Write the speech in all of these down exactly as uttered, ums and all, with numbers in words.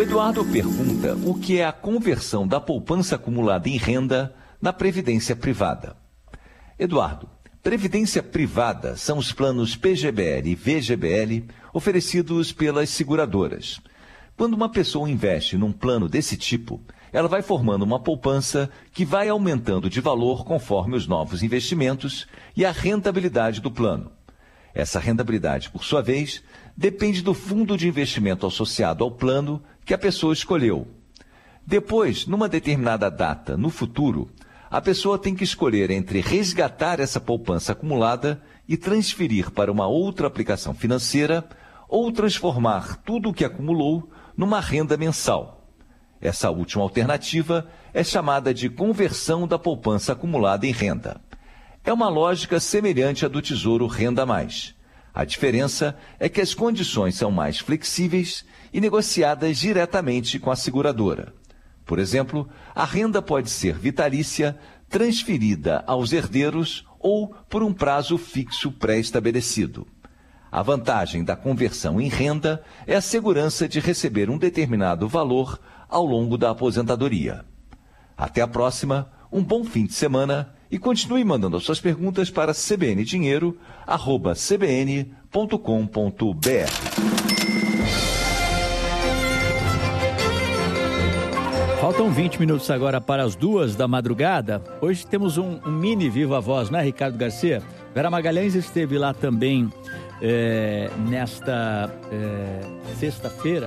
Eduardo pergunta o que é a conversão da poupança acumulada em renda na previdência privada. Eduardo, previdência privada são os planos P G B L e V G B L oferecidos pelas seguradoras. Quando uma pessoa investe num plano desse tipo, ela vai formando uma poupança que vai aumentando de valor conforme os novos investimentos e a rentabilidade do plano. Essa rentabilidade, por sua vez, depende do fundo de investimento associado ao plano que a pessoa escolheu. Depois, numa determinada data, no futuro, a pessoa tem que escolher entre resgatar essa poupança acumulada e transferir para uma outra aplicação financeira ou transformar tudo o que acumulou numa renda mensal. Essa última alternativa é chamada de conversão da poupança acumulada em renda. É uma lógica semelhante à do Tesouro Renda Mais. A diferença é que as condições são mais flexíveis e negociadas diretamente com a seguradora. Por exemplo, a renda pode ser vitalícia, transferida aos herdeiros ou por um prazo fixo pré-estabelecido. A vantagem da conversão em renda é a segurança de receber um determinado valor ao longo da aposentadoria. Até a próxima, um bom fim de semana e continue mandando as suas perguntas para c b n dinheiro arroba c b n ponto com ponto b r. Faltam vinte minutos agora para as duas da madrugada. Hoje temos um, um mini Viva Voz, não é, Ricardo Garcia? Vera Magalhães esteve lá também é, nesta é, sexta-feira,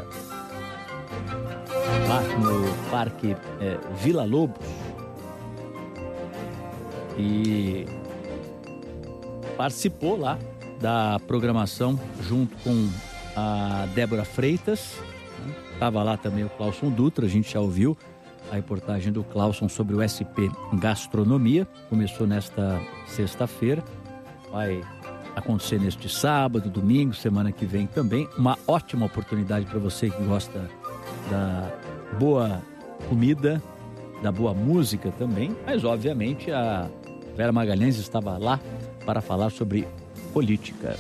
lá no Parque é, Vila Lobos, e participou lá da programação junto com a Débora Freitas. Estava lá também o Clauson Dutra, a gente já ouviu a reportagem do Clauson sobre o S P Gastronomia. Começou nesta sexta-feira, vai acontecer neste sábado, domingo, semana que vem também. Uma ótima oportunidade para você que gosta da boa comida, da boa música também, mas obviamente a Vera Magalhães estava lá para falar sobre política.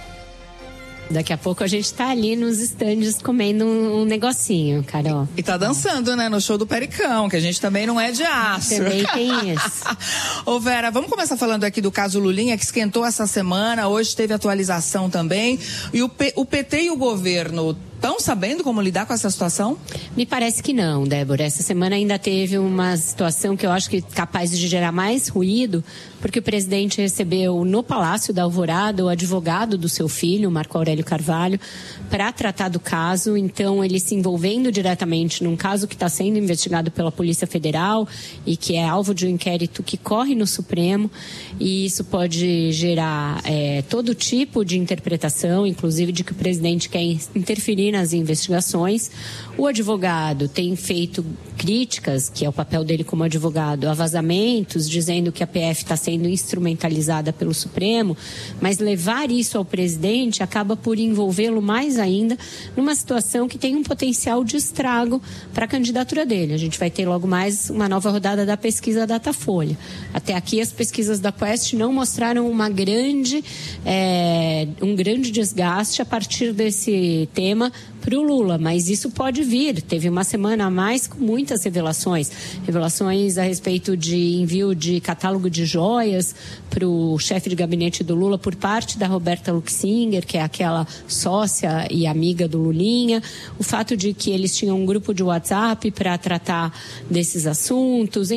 Daqui a pouco a gente tá ali nos estandes comendo um, um negocinho, Carol. E, e tá dançando, né, no show do Pericão, que a gente também não é de aço. Também tem isso. Ô Vera, vamos começar falando aqui do caso Lulinha, que esquentou essa semana, hoje teve atualização também. E o, P, o P T e o governo estão sabendo como lidar com essa situação? Me parece que não, Débora. Essa semana ainda teve uma situação que eu acho que é capaz de gerar mais ruído, porque o presidente recebeu no Palácio da Alvorada o advogado do seu filho, Marco Aurélio Carvalho, para tratar do caso. Então, ele se envolvendo diretamente num caso que está sendo investigado pela Polícia Federal e que é alvo de um inquérito que corre no Supremo, e isso pode gerar é, todo tipo de interpretação, inclusive de que o presidente quer interferir nas investigações. O advogado tem feito críticas, que é o papel dele como advogado, a vazamentos, dizendo que a P F está sendo instrumentalizada pelo Supremo, mas levar isso ao presidente acaba por envolvê-lo mais ainda numa situação que tem um potencial de estrago para a candidatura dele. A gente vai ter logo mais uma nova rodada da pesquisa Datafolha. Até aqui as pesquisas da Quest não mostraram uma grande, é, um grande desgaste a partir desse tema para o Lula, mas isso pode vir. Teve uma semana a mais com muitas revelações. Revelações a respeito de envio de catálogo de joias para o chefe de gabinete do Lula por parte da Roberta Luxinger, que é aquela sócia e amiga do Lulinha. O fato de que eles tinham um grupo de WhatsApp para tratar desses assuntos.